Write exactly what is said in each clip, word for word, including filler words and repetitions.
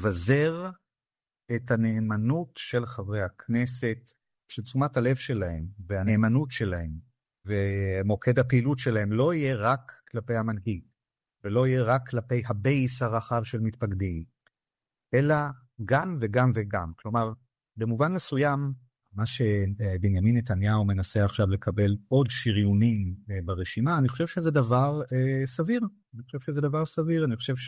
מבזר את הנאמנות של חברי הכנסת, שתשומת הלב שלהם והנאמנות שלהם ומוקד הפעילות שלהם לא יהיה רק כלפי המנהיג, ולא יהיה רק כלפי הבייס הרחב של מתפקדים, אלא גם וגם וגם. כלומר, במובן מסוים, מה שבנימין נתניהו מנסה עכשיו לקבל עוד שריונים ברשימה, אני חושב שזה דבר אה, סביר. אני חושב שזה דבר סביר. אני חושב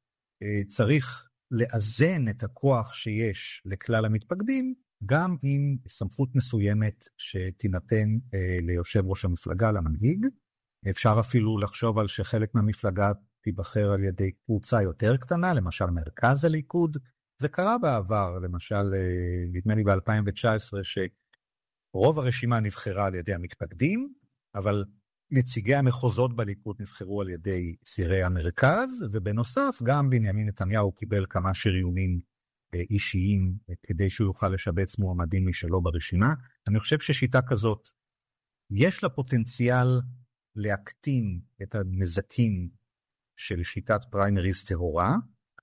שצריך לאזן את הכוח שיש לכלל המתפקדים, גם עם סמכות מסוימת שתינתן אה, ליושב ראש המפלגה, למנהיג. אפשר אפילו לחשוב על שחלק מהמפלגה תיבחר על ידי קבוצה יותר קטנה, למשל מרכז הליכוד. זה קרה בעבר, למשל, נדמה לי ב-אלפיים תשע עשרה, שרוב הרשימה נבחרה על ידי המתפקדים, אבל נציגי המחוזות בליכוד נבחרו על ידי סירי המרכז, ובנוסף גם בנימין נתניהו קיבל כמה שריונים אישיים, כדי שהוא יוכל לשבץ מועמדים משלו ברשימה. אני חושב ששיטה כזאת, יש לה פוטנציאל להקטין את הנזקים של שיטת פריימריז טהורה,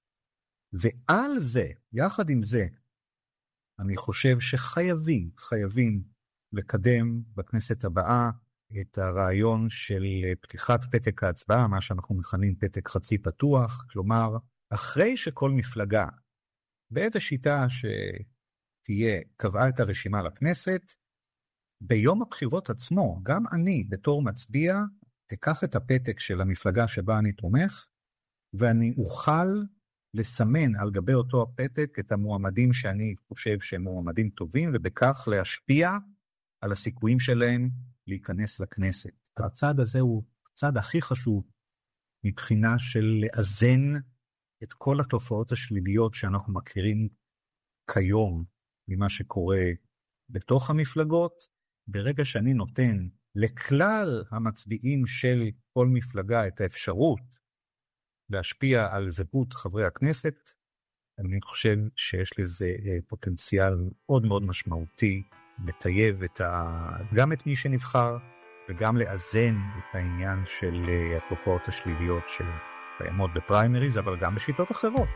ועל זה, יחד עם זה, אני חושב שחייבים, חייבים לקדם בכנסת הבאה את הרעיון של פתיחת פתק ההצבעה, מה שאנחנו מכנים פתק חצי פתוח, כלומר, אחרי שכל מפלגה, בעת השיטה שתהיה, קבעה את הרשימה לכנסת, ביום הבחירות עצמו, גם אני בתור מצביע, תקח את הפתק של המפלגה שבה אני תומך, ואני אוכל לסמן על גבי אותו הפתק את המועמדים שאני חושב שהם מועמדים טובים, ובכך להשפיע על הסיכויים שלהם להיכנס לכנסת. הצעד הזה הוא הצעד הכי חשוב מבחינה של לאזן את כל התופעות השליליות שאנחנו מכירים כיום ממה שקורה בתוך המפלגות. ברגע שאני נותן לכלל המצביעים של כל מפלגה את האפשרות להשפיע על זהות חברי הכנסת, אני חושב שיש לזה פוטנציאל מאוד מאוד משמעותי, לטייב את ה... גם את מי שנבחר, וגם לאזן את העניין של התופעות השליליות שקיימות בפריימריז, אבל גם בשיטות אחרות.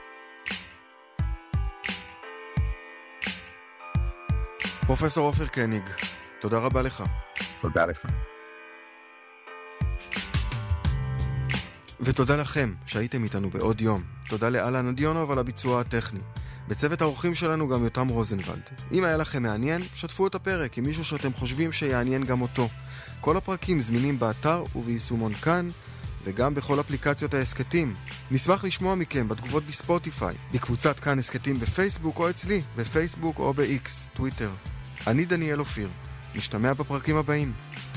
פרופסור עופר קניג, תודה רבה לך. תודה לך. ותודה לכם שהייתם איתנו בעוד יום. תודה לאלן אדיונוב על הביצוע הטכני. בצוות האורחים שלנו גם יותם רוזנבלד. אם היה לכם מעניין, שתפו את הפרק עם מישהו שאתם חושבים שיעניין גם אותו. כל הפרקים זמינים באתר וביישומון כאן, וגם בכל אפליקציות העסקתים. נשמח לשמוע מכם בתגובות בספוטיפיי, בקבוצת כאן עסקתים בפייסבוק או אצלי, בפייסבוק או ב-X, טוויטר. אני דניאל אופיר. נשתמע בפרקים הבאים.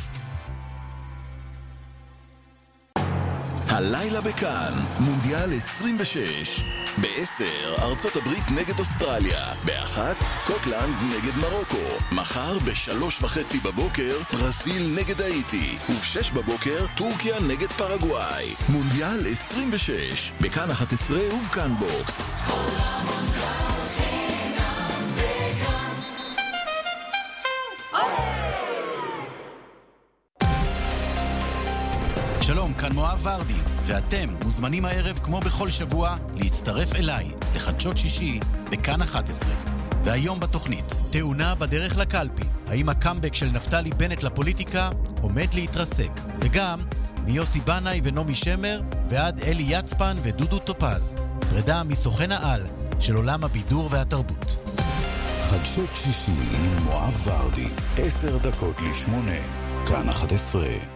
הלילה בכאן, מונדיאל עשרים ושש. בעשר, ארצות הברית נגד אוסטרליה. באחת, סקוטלנד נגד מרוקו. מחר בשלוש וחצי בבוקר, ברזיל נגד האיטי. ובשש בבוקר, טורקיה נגד פרגוואי. מונדיאל עשרים ושש, בכאן אחת עשרה ובכאן בוקס. שלום, כאן מואב ורדי, ואתם מוזמנים הערב כמו בכל שבוע להצטרף אליי לחדשות שישי בכאן אחת עשרה. והיום בתוכנית, תאונה בדרך לקלפי, האם הקאמבק של נפתלי בנט לפוליטיקה עומד להתרסק, וגם מיוסי בנאי ונומי שמר ועד אלי יצפן ודודו טופז, פרידה מסוכן העל של עולם הבידור והתרבות. חדשות שישי עם מואב ורדי, עשר דקות לשמונה, כאן אחת עשרה.